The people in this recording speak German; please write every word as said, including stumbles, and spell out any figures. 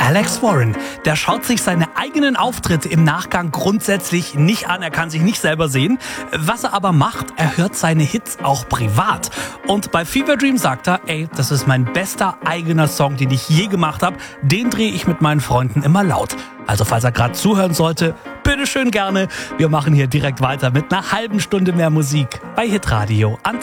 Alex Warren. Der schaut sich seine eigenen Auftritte im Nachgang grundsätzlich nicht an. Er kann sich nicht selber sehen. Was er aber macht, er hört seine Hits auch privat. Und bei Fever Dream sagt er, ey, das ist mein bester eigener Song, den ich je gemacht habe. Den drehe ich mit meinen Freunden immer laut. Also falls er gerade zuhören sollte, bitteschön gerne. Wir machen hier direkt weiter mit einer halben Stunde mehr Musik bei Hitradio.